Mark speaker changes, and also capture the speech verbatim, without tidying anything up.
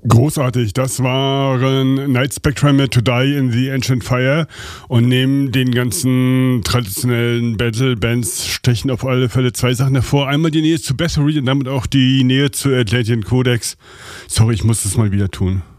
Speaker 1: Großartig, das waren Night Spectrum mit To Die in the Ancient Fire und neben den ganzen traditionellen Battle-Bands stechen auf alle Fälle zwei Sachen hervor. Einmal die Nähe zu Bathory und damit auch die Nähe zu Atlantean Codex. Sorry, ich muss das mal wieder tun.